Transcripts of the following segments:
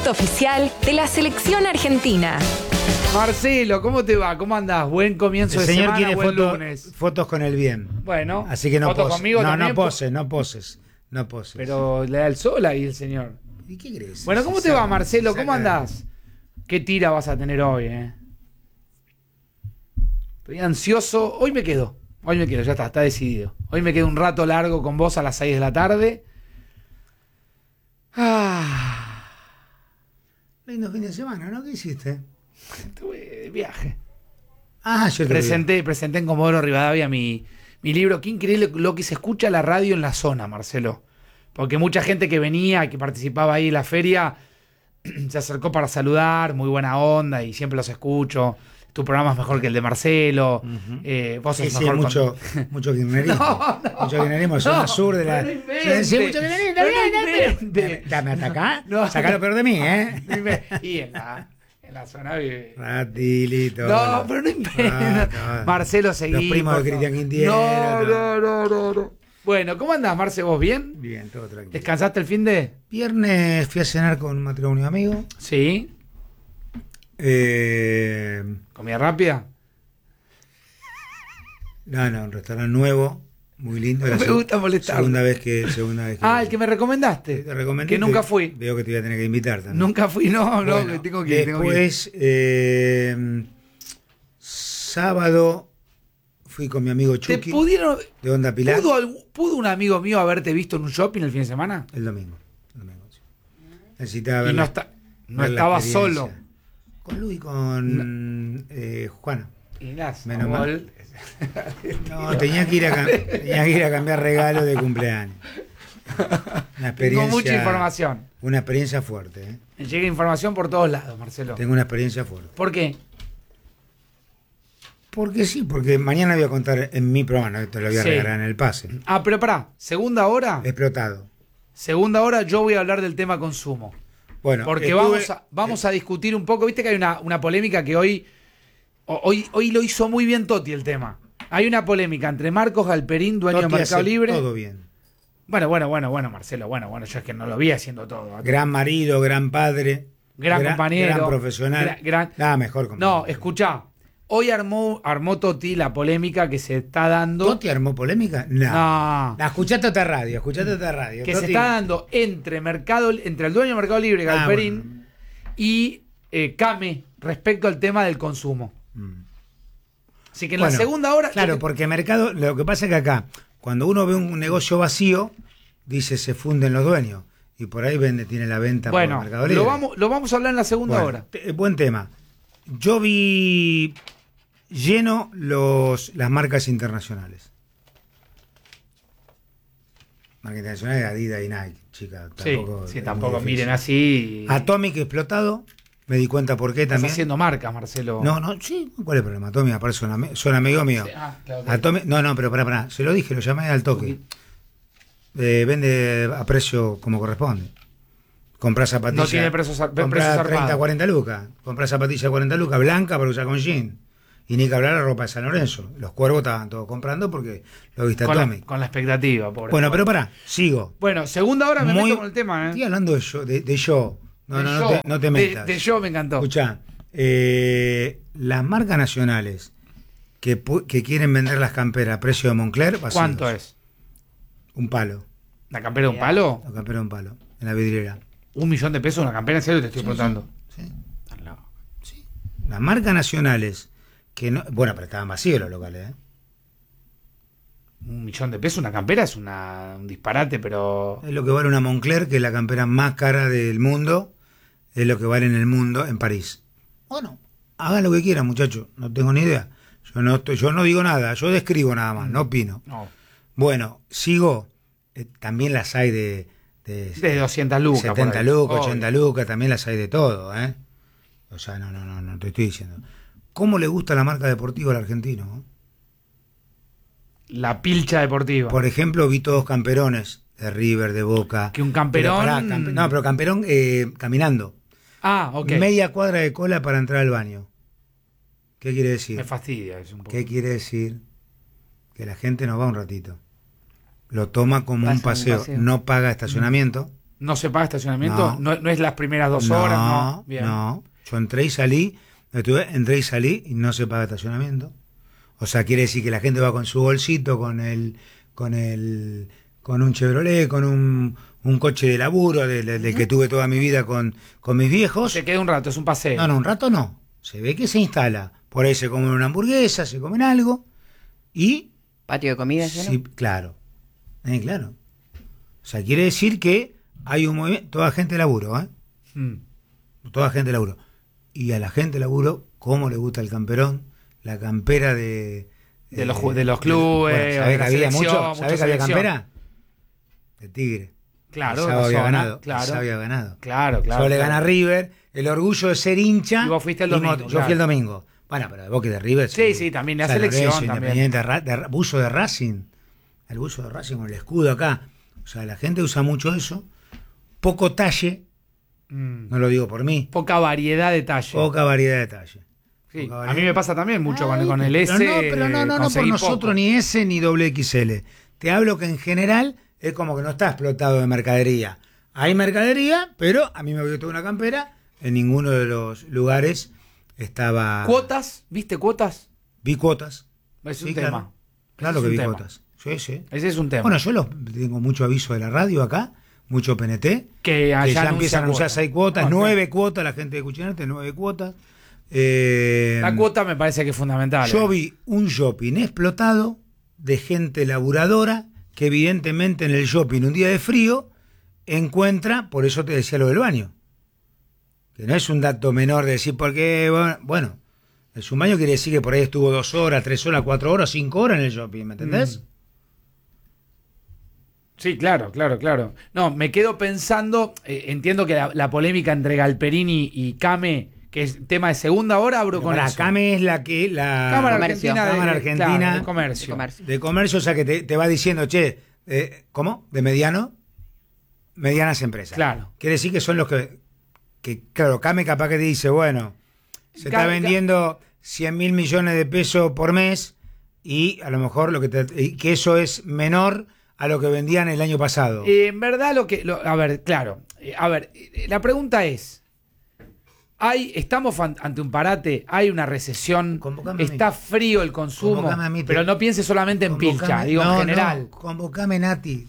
Oficial de la selección argentina. Marcelo, ¿cómo te va? ¿Cómo andás? Buen comienzo de semana, quiere buen lunes. fotos con el bien. Bueno, así que no fotos poses. conmigo también, No poses. Pero le da el sol ahí el señor. ¿Y qué crees? Bueno, ¿cómo te va, Marcelo? ¿Cómo andás? ¿Qué tira vas a tener hoy, Estoy ansioso. Hoy me quedo, ya está decidido. Hoy me quedo un rato largo con vos a las 6 de la tarde. Lindo fin de semana, ¿no? ¿Qué hiciste? Estuve de viaje. Yo Presenté en Comodoro Rivadavia mi libro. Qué increíble lo que se escucha la radio en la zona, Marcelo. Porque mucha gente que venía, que participaba ahí en la feria, se acercó para saludar, muy buena onda, y siempre los escucho. Tu programa es mejor que el de Marcelo. Vos sos mejor. Mucho kirchnerismo. Mucho kirchnerismo, zona sur de la. No inventes. Mucho kirchnerismo. ¿Me atacás? Sacá lo peor de mí, Y en la zona vive. Ratilito. No, pero no inventes. Marcelo, seguimos. Los primos de Cristian Quintiero. No. Bueno, ¿cómo andás, Marce? ¿Vos bien? Bien, todo tranquilo. ¿Descansaste el fin de? Viernes fui a cenar con un matrimonio amigo. Sí. ¿Comida rápida? No, un restaurante nuevo, muy lindo. Me gusta molestar. Segunda vez que el que me recomendaste. Te recomendé. Que nunca fui. Veo que te voy a tener que invitar también. Nunca fui, bueno, que tengo que ir. Después, sábado fui con mi amigo Chucky. De Onda Pilar. ¿Pudo un amigo mío haberte visto en un shopping el fin de semana? El domingo, sí. Necesitaba ver. Y no estaba solo. Con Luis y con Juana. Menos mal. No, tenía que ir a cambiar regalo de cumpleaños. Una experiencia. Tengo mucha información. Una experiencia fuerte. Me llega información por todos lados, Marcelo. Tengo una experiencia fuerte. ¿Por qué? Porque mañana voy a contar en mi programa, ¿no? Te lo voy a regalar en el pase. Pero pará, segunda hora. Explotado. Segunda hora yo voy a hablar del tema consumo. Bueno, porque vamos a discutir un poco. Viste que hay una polémica que hoy lo hizo muy bien Totti el tema. Hay una polémica entre Marcos Galperín, dueño Totti de Mercado Libre. Todo bien. Bueno, Marcelo, bueno, yo es que no lo vi haciendo todo. Gran marido, gran padre. Gran compañero. Gran profesional. Nada mejor compañero. No, escuchá. Hoy armó Totti la polémica que se está dando. ¿Totti armó polémica? No. Escuchate otra radio. Que Totti, se está dando entre el dueño de Mercado Libre, Galperín, y Came, respecto al tema del consumo. Así que en la segunda hora. Claro, porque Mercado. Lo que pasa es que acá, cuando uno ve un negocio vacío, dice se funden los dueños. Y por ahí tiene la venta por Mercado Libre. Lo vamos a hablar en la segunda hora. Buen tema. Yo vi lleno las marcas internacionales. Marcas internacionales, Adidas y Nike, chica. Tampoco miren así. Atomic explotado. Me di cuenta por qué también. Estás haciendo marcas, Marcelo. Sí. ¿Cuál es el problema? Atomic, aparte son amigos míos. Sí, claro. Atomic, pero pará. Se lo dije, lo llamé al toque. Vende a precio como corresponde. Comprás zapatillas. No tiene precios comprás 30, 40 lucas. Comprás zapatillas 40 lucas, blanca para usar con jean. Y ni que hablar la ropa de San Lorenzo. Los cuervos estaban todos comprando porque lo viste Atomic. Con la expectativa, pobre. Bueno, pero pará, sigo. Bueno, segunda hora me meto con el tema, Estoy hablando de yo. No te metas. De yo me encantó. Escuchá, las marcas nacionales que quieren vender las camperas a precio de Moncler, vacíos. ¿Cuánto es? Un palo. ¿La campera de un palo? La campera de un palo, en la vidriera. ¿1 millón de pesos una campera? ¿En serio te estoy preguntando? Sí. Las marcas nacionales que no. Bueno, pero estaban vacíos los locales, $1 millón de pesos una campera es un disparate, pero. Es lo que vale una Moncler, que es la campera más cara del mundo. Es lo que vale en el mundo, en París. Bueno, hagan lo que quieran, muchachos. No tengo ni idea. Yo no digo nada, yo describo nada más, no opino. No. Bueno, sigo. También las hay de 200 lucas. 70 lucas, 80 lucas, también las hay de todo, O sea, no te estoy diciendo. ¿Cómo le gusta la marca deportiva al argentino? La pilcha deportiva. Por ejemplo, vi todos camperones de River, de Boca. Que un camperón. Pero camperón caminando. Ok. Media cuadra de cola para entrar al baño. ¿Qué quiere decir? Me fastidia eso un poco. ¿Qué quiere decir? Que la gente no va un ratito. Lo toma como un paseo. No paga estacionamiento. ¿No se paga estacionamiento? No es las primeras 2 horas, ¿no? Bien. No. Yo entré y salí y no se paga estacionamiento. O sea, quiere decir que la gente va con su bolsito, con un Chevrolet, con un coche de laburo, del que tuve toda mi vida con mis viejos. Se queda un rato, es un paseo. No, un rato no. Se ve que se instala. Por ahí se comen una hamburguesa, se comen algo y... ¿Patio de comida lleno? Sí, claro. Claro. O sea, quiere decir que hay un movimiento... Toda gente de laburo, ¿eh? Toda gente de laburo. Y a la gente de laburo, ¿cómo le gusta el camperón? La campera de los clubes. ¿Sabés que había mucho? ¿Sabés que había campera? De Tigre. Claro, el sábado había ganado. Claro. El sábado había ganado. Claro. Solo le gana River, el orgullo de ser hincha. Y vos fuiste el domingo. Yo fui el domingo. Bueno, pero de Boca y de River. Sí, también la selección. Lorenzo, Independiente, buzo de Racing. El buzo de Racing con el escudo acá. O sea, la gente usa mucho eso. Poco talle. No lo digo por mí. Poca variedad de talle. Poca variedad de talle. Sí, a mí me pasa también mucho con el S. Pero no por nosotros ni S ni doble XL. Te hablo que en general es como que no está explotado de mercadería. Hay mercadería, pero a mí me gustó una campera. En ninguno de los lugares estaba... ¿Cuotas? ¿Viste cuotas? Vi cuotas. Es un tema. Claro que vi cuotas. Sí. Ese es un tema. Bueno, yo tengo mucho aviso de la radio acá, mucho PNT, que ya empiezan a anunciar 6 cuotas, 9 cuotas, la gente de Cuchinarte, 9 cuotas. La cuota me parece que es fundamental. Yo vi un shopping explotado de gente laburadora que evidentemente en el shopping un día de frío encuentra, por eso te decía lo del baño, que no es un dato menor de decir porque, bueno, es un baño quiere decir que por ahí estuvo 2 horas, 3 horas, 4 horas, 5 horas en el shopping, ¿me entendés? Sí, claro. No, me quedo pensando, entiendo que la polémica entre Galperini y Came, que es tema de segunda hora, abro con eso. Came es la Cámara Argentina de Comercio. De comercio, o sea que te va diciendo, ¿cómo? ¿De medianas empresas? Claro. Quiere decir que son los que claro, Came capaz que te dice, bueno, se está vendiendo 100.000 millones de pesos por mes y a lo mejor que eso es menor a lo que vendían el año pasado. En verdad a ver, claro. La pregunta es, ¿estamos ante un parate? ¿Hay una recesión? ¿Está frío el consumo? Pero no piense solamente en Pilcha, digo en general. Convocame Nati,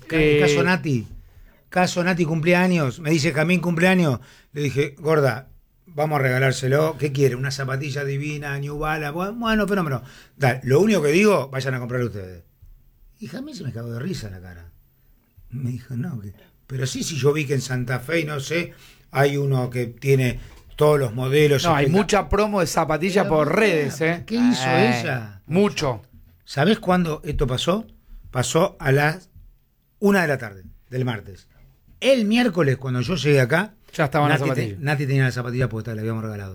caso Nati cumpleaños, me dice Camín cumpleaños, le dije, gorda, vamos a regalárselo, ¿qué quiere? Una zapatilla divina, New Balance, bueno, fenómeno. Dale, lo único que digo, vayan a comprar ustedes. Y Jamín se me cagó de risa la cara. Me dijo, pero sí, yo vi que en Santa Fe, y no sé, hay uno que tiene todos los modelos. No, hay mucha promo de zapatillas por redes, ¿eh? ¿Qué hizo ella? Mucho. ¿Sabés cuándo esto pasó? Pasó a las 1 de la tarde del martes. El miércoles, cuando yo llegué acá, ya estaban las zapatillas. Nati tenía las zapatillas puestas, le habíamos regalado.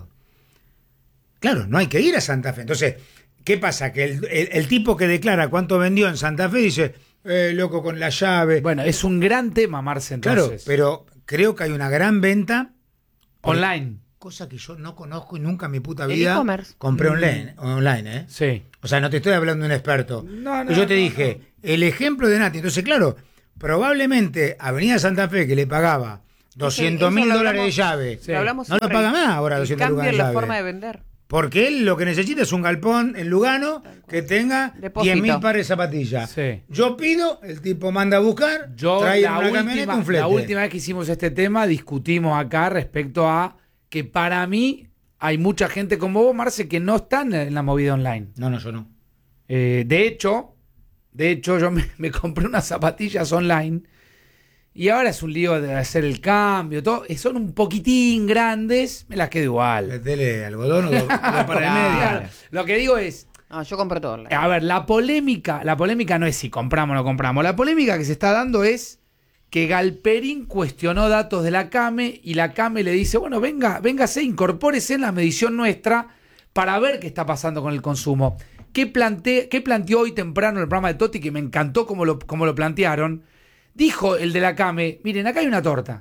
Claro, no hay que ir a Santa Fe. Entonces, ¿qué pasa? Que el tipo que declara cuánto vendió en Santa Fe dice, loco con la llave. Bueno, es un gran tema, Marce, entonces. Claro, pero creo que hay una gran venta online. Cosa que yo no conozco y nunca en mi puta vida e-commerce. compré online, ¿eh? Sí. O sea, no te estoy hablando de un experto. No, yo te dije, el ejemplo de Nati. Entonces, claro, probablemente Avenida Santa Fe, que le pagaba $200.000 de llave, sí. No lo paga más ahora $200.000 de llave. Cambia la forma de vender. Porque él lo que necesita es un galpón en Lugano que tenga 10.000 pares de zapatillas. Sí. Yo pido, el tipo manda a buscar, trae una camioneta, un flete. La última vez que hicimos este tema discutimos acá respecto a que para mí hay mucha gente como vos, Marce, que no están en la movida online. No, yo no. De hecho, yo me compré unas zapatillas online y ahora es un lío de hacer el cambio, todo. Son un poquitín grandes, me las quedo igual. Metele algodón o para el medio. Claro. Lo que digo es, no, yo compro todo online. A ver, la polémica no es si compramos o no compramos. La polémica que se está dando es que Galperín cuestionó datos de la CAME y la CAME le dice, bueno, véngase, incorpórese en la medición nuestra para ver qué está pasando con el consumo. ¿Qué planteó hoy temprano el programa de Totti, que me encantó cómo lo plantearon? Dijo el de la CAME, miren, acá hay una torta.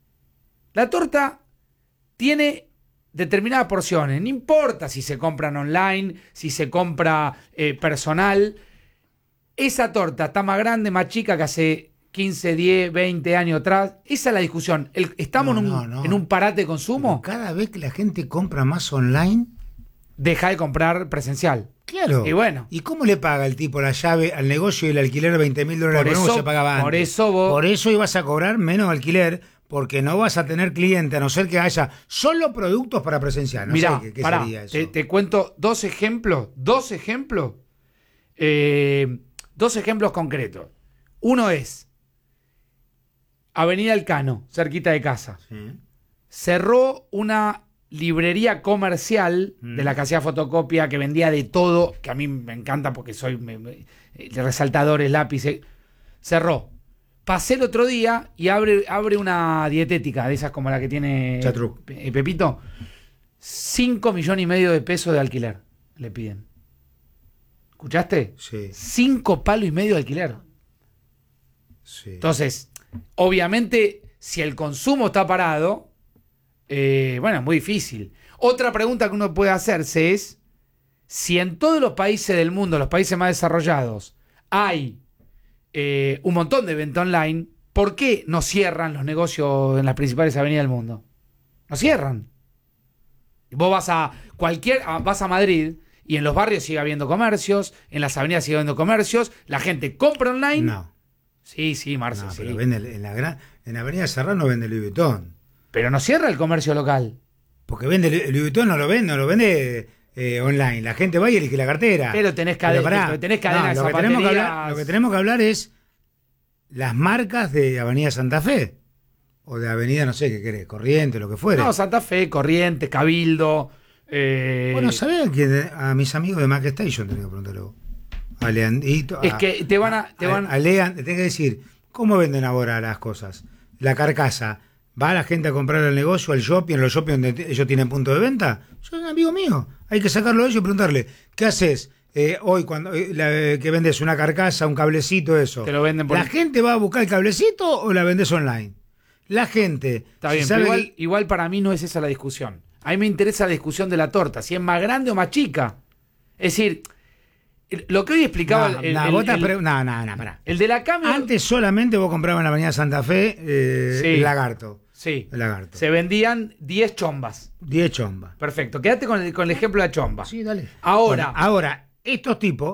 La torta tiene determinadas porciones, no importa si se compran online, si se compra personal. Esa torta está más grande, más chica que hace 15, 10, 20 años atrás. Esa es la discusión. ¿Estamos en un parate de consumo? Pero cada vez que la gente compra más online, Deja de comprar presencial. claro. Y bueno. ¿Y cómo le paga el tipo la llave al negocio y el alquiler $20.000 Por eso eso- se pagaba antes? por eso vos- Por eso ibas a cobrar menos alquiler, porque no vas a tener cliente, a no ser que haya solo productos para presencial. No Mirá, sé qué pará, sería eso. te cuento dos ejemplos concretos. Uno es Avenida Elcano, cerquita de casa. Sí. Cerró una librería comercial de la que hacía fotocopia, que vendía de todo, que a mí me encanta porque soy de resaltadores, lápices. Cerró. Pasé el otro día y abre una dietética, de esas como la que tiene Chatruc. Pepito. 5,5 millones de pesos de alquiler le piden. ¿Escuchaste? Sí, 5,5 palos de alquiler. sí. Entonces, obviamente, si el consumo está parado, bueno, es muy difícil. Otra pregunta que uno puede hacerse es, si en todos los países del mundo, los países más desarrollados, hay un montón de venta online, ¿por qué no cierran los negocios en las principales avenidas del mundo? No cierran. Vos vas a Madrid y en los barrios sigue habiendo comercios, en las avenidas sigue habiendo comercios, la gente compra online. No, Sí, Marce, no, sí. pero vende en la Avenida Serrano vende Louis Vuitton. Pero no cierra el comercio local. Porque vende Louis Vuitton, no lo vende online. La gente va y elige la cartera. Pero tenés Pero cadena, pará, tenés cadena no, de lo que tenemos que hablar es las marcas de Avenida Santa Fe. O de Avenida, no sé qué querés, Corriente, lo que fuere. No, Santa Fe, Corrientes, Cabildo. Bueno, ¿sabés a quién? A mis amigos de Mac Station tenía que preguntarle vos. A Leandito. Es que te van a. A Lean, te tenés que decir, ¿cómo venden ahora las cosas? La carcasa. ¿Va la gente a comprar al negocio, al shopping, en los shopping donde ellos tienen punto de venta? Soy un amigo mío. Hay que sacarlo de ellos y preguntarle, ¿qué haces hoy cuando que vendes una carcasa, un cablecito, eso? Te lo venden por- ¿La gente va a buscar el cablecito o la vendes online? La gente. Está si bien, sabe pero que- igual para mí no es esa la discusión. A mí me interesa la discusión de la torta, si es más grande o más chica. Es decir, lo que hoy explicaba No, pará. el de la cámara. Antes solamente vos comprabas en la Avenida Santa Fe Sí. el lagarto. Sí, El lagarto. se vendían 10 chombas. 10 chombas. Perfecto, quédate con el ejemplo de la chomba. Sí, dale. Ahora. Bueno, ahora, estos tipos.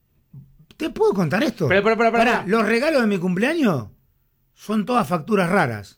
¿Te puedo contar esto? Pero, Pará, los regalos de mi cumpleaños son todas facturas raras.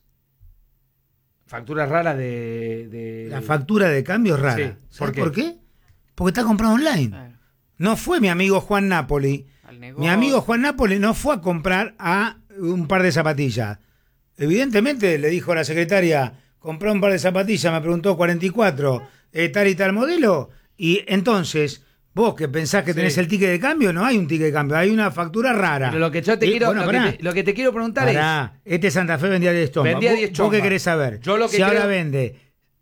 Facturas raras de. La factura de cambio es rara. Sí, ¿Sabes ¿por por qué? qué? Porque está comprado online. Claro. No fue mi amigo Juan Napoli. Al negocio. Mi amigo Juan Napoli no fue a comprar a un par de zapatillas. Evidentemente le dijo a la secretaria, compré un par de zapatillas, me preguntó 44, tal y tal modelo. Y entonces, vos que pensás que tenés Sí. el ticket de cambio, no hay un ticket de cambio, hay una factura rara. Pero lo que yo te Y, quiero, bueno, pará. lo que te quiero preguntar Pará, este Santa Fe vendía 10 chombas. Vendía ¿Vos- 10 ¿Vos chombas. qué querés saber? Yo lo que si ahora creo- vende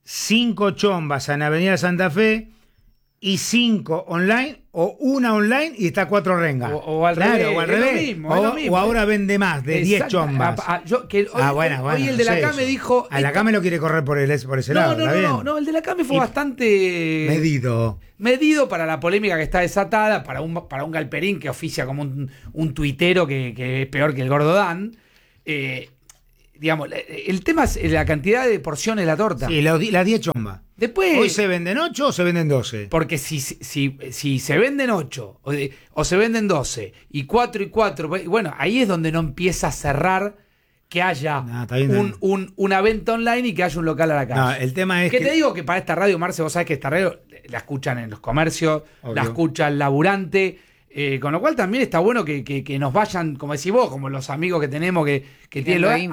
5 chombas en Avenida Santa Fe y 5 online, o una online y está 4 rengas. O al Claro, revés, o al es lo revés. mismo, es lo mismo. O ahora vende más de 10 Exacto. chombas. Hoy el de la CAME dijo. A la CAME lo quiere correr por ese No, lado. no, está no, bien. no, el de la CAME fue Y- bastante Medido. para la polémica que está desatada, para un galperín que oficia como un tuitero que es peor que el gordo Dan. Digamos, el tema es la cantidad de porciones de la torta. Sí, las 10 chombas. Después, ¿Hoy se venden 8 o se venden 12? porque si se venden 8 o se venden 12 y 4 y 4, bueno, ahí es donde no empieza a cerrar que haya No, está bien, una venta online y que haya un local a la calle. No, el tema es ¿Qué que... te digo? Que para esta radio, Marce, vos sabés que esta radio la escuchan en los comercios, Obvio. la escucha el laburante, con lo cual también está bueno que nos vayan, como decís vos, como los amigos que tenemos que tienen... Tirando